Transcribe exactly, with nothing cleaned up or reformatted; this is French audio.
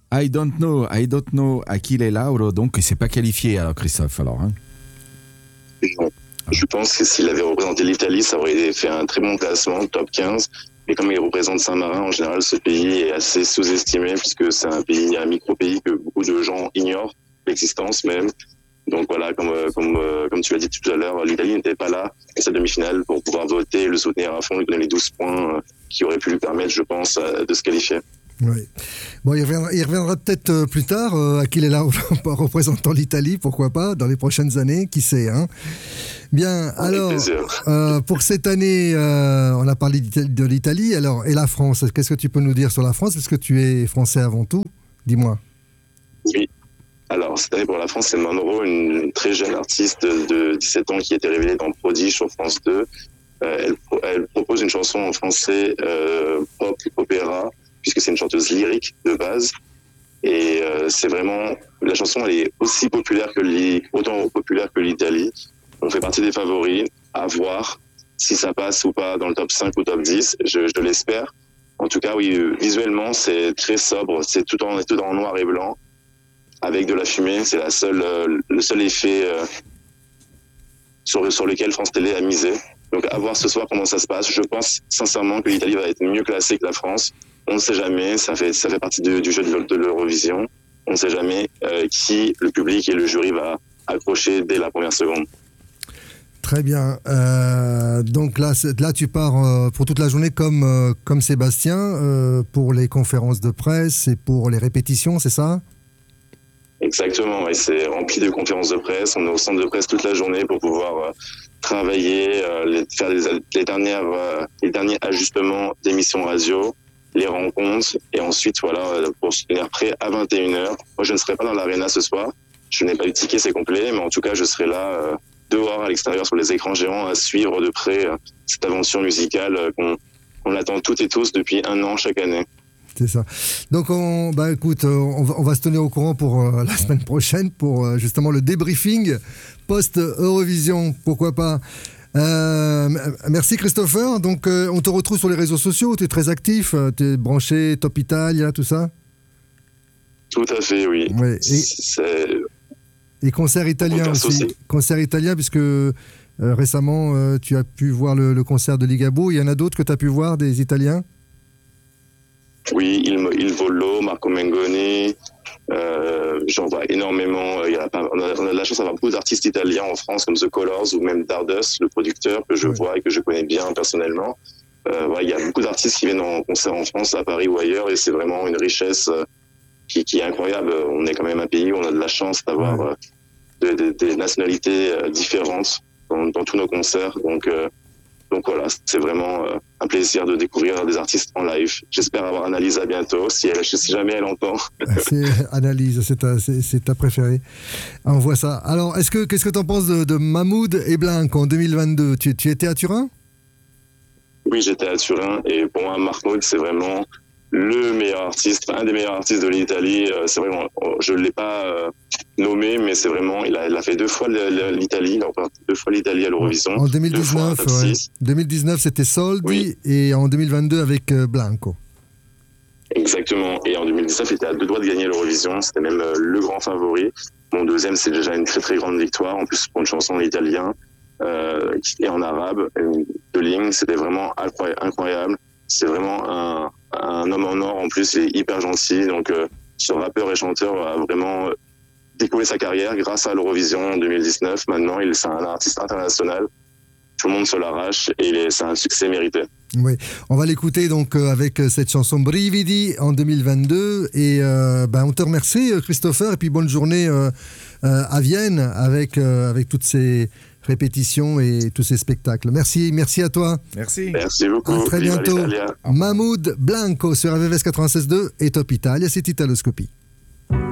I don't know, I don't know Achille Lauro, donc il ne s'est pas qualifié, alors Christophe, alors. Hein. Non. Je pense que s'il avait représenté l'Italie, ça aurait fait un très bon classement, top quinze. Mais comme il représente Saint-Marin, en général, ce pays est assez sous-estimé puisque c'est un pays, un micro-pays que beaucoup de gens ignorent l'existence même. Donc voilà, comme, comme, comme tu l'as dit tout à l'heure, l'Italie n'était pas là à cette demi-finale pour pouvoir voter, le soutenir à fond, lui donner les douze points qui auraient pu lui permettre, je pense, de se qualifier. Oui. Bon, il reviendra, il reviendra peut-être plus tard, euh, Achille est là représentant l'Italie, pourquoi pas, dans les prochaines années, qui sait. Hein. Bien, alors, euh, pour cette année, euh, on a parlé de l'Italie, alors, et la France, qu'est-ce que tu peux nous dire sur la France? Est-ce que tu es français avant tout? Dis-moi. Oui. Alors, cette année pour la France, c'est Monroe, une très jeune artiste de dix-sept ans qui a été révélée dans Prodigy sur France deux. Euh, elle, elle propose une chanson en français euh, pop, opéra, puisque c'est une chanteuse lyrique de base. Et euh, c'est vraiment... La chanson, elle est aussi populaire que l'I... autant populaire que l'Italie. On fait partie des favoris. À voir si ça passe ou pas dans le top cinq ou top dix. Je, je l'espère. En tout cas, oui, visuellement, c'est très sobre. C'est tout en, tout en noir et blanc. Avec de la fumée. C'est la seule, euh, le seul effet euh, sur, sur lequel France Télé a misé. Donc, à voir ce soir comment ça se passe. Je pense sincèrement que l'Italie va être mieux classée que la France. On ne sait jamais, ça fait, ça fait partie de, du jeu de, de l'Eurovision. On ne sait jamais euh, qui le public et le jury va accrocher dès la première seconde. Très bien. Euh, donc là, là, tu pars euh, pour toute la journée comme, euh, comme Sébastien, euh, pour les conférences de presse et pour les répétitions, c'est ça ? Exactement, ouais, c'est rempli de conférences de presse. On est au centre de presse toute la journée pour pouvoir euh, travailler, euh, les, faire les, les, dernières, euh, les derniers ajustements d'émissions radio, les rencontres, et ensuite, voilà, pour se tenir prêt à vingt et une heures. Moi, je ne serai pas dans l'aréna ce soir. Je n'ai pas eu de ticket, c'est complet, mais en tout cas, je serai là, euh, dehors, à l'extérieur, sur les écrans géants, à suivre de près euh, cette aventure musicale euh, qu'on, qu'on attend toutes et tous depuis un an chaque année. C'est ça. Donc, on, bah, écoute, on va, on va se tenir au courant pour euh, la semaine prochaine, pour euh, justement le débriefing post-Eurovision, pourquoi pas. Euh, merci Christopher. Donc, euh, on te retrouve sur les réseaux sociaux, tu es très actif, tu es branché Top Italia, tout ça? Tout à fait, oui. Ouais. Et, et concert italien aussi. aussi. Concert italien, puisque euh, récemment, euh, tu as pu voir le, le concert de Ligabue. Il y en a d'autres que tu as pu voir, des Italiens? Oui, Il, Il Volo, Marco Mengoni, euh, j'en vois énormément. Il y a pas, on, a, on a de la chance d'avoir beaucoup d'artistes italiens en France, comme The Colors ou même Dardus, le producteur, que je oui. vois et que je connais bien personnellement. Euh, ouais, il y a beaucoup d'artistes qui viennent en concert en France, à Paris ou ailleurs, et c'est vraiment une richesse euh, qui, qui est incroyable. On est quand même un pays où on a de la chance d'avoir euh, de, de, des nationalités euh, différentes dans, dans tous nos concerts. Donc, euh, donc voilà, c'est vraiment euh, un plaisir de découvrir des artistes en live. J'espère avoir Annalisa bientôt, si, elle, si jamais elle entend. C'est Annalise, c'est ta, c'est, c'est ta préférée. On voit ça. Alors, est-ce que, qu'est-ce que tu en penses de, de Mahmoud et Blanco en deux mille vingt-deux? tu, tu étais à Turin? Oui, j'étais à Turin, et pour moi, Mahmoud, c'est vraiment le meilleur artiste, un des meilleurs artistes de l'Italie. C'est vraiment, je ne l'ai pas euh, nommé, mais c'est vraiment, il a, il a fait deux fois l'Italie, il a remporté deux fois l'Italie à l'Eurovision. En deux mille dix-neuf, ouais. deux mille dix-neuf c'était Soldi, oui. Et en deux mille vingt-deux avec euh, Blanco. Exactement, et en deux mille dix-neuf, il était à deux doigts de gagner l'Eurovision, c'était même euh, le grand favori. Mon deuxième, c'est déjà une très très grande victoire, en plus pour une chanson en italien euh, et en arabe, deux lignes, c'était vraiment incroyable. C'est vraiment un, un homme en or, en plus il est hyper gentil, donc euh, ce rappeur et chanteur a vraiment découvert sa carrière grâce à l'Eurovision en deux mille dix-neuf. Maintenant, il, c'est un artiste international, tout le monde se l'arrache et il est, c'est un succès mérité. Oui, on va l'écouter donc euh, avec cette chanson Brividi en deux mille vingt-deux et euh, ben, on te remercie Christopher et puis bonne journée euh, euh, à Vienne avec, euh, avec toutes ces répétitions et tous ces spectacles. Merci, merci à toi. Merci. Merci beaucoup. À très bientôt. Mahmoud Blanco sur R V V S quatre-vingt-seize deux et Top Italia, c'est Italoscopie.